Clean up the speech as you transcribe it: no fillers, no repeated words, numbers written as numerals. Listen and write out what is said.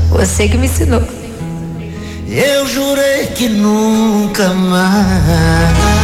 Você que me ensinou. Eu jurei que nunca mais